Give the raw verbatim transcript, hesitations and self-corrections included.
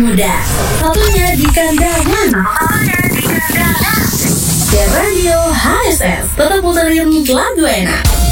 muda. Satunya di kandangan. Dan Radio H S S tetap puterin lagu enak.